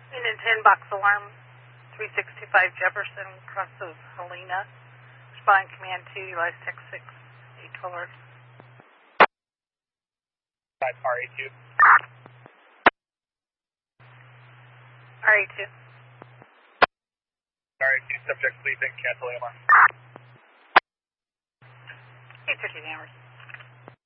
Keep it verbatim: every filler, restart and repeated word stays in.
Unit ten, box alarm, three six two five Jefferson, cross of Helena. Responding command two, Elias Tech six, eight twelve R. five R A two. R A two. R A two, subject sleeping, cancel A M R. eight fifteen hours.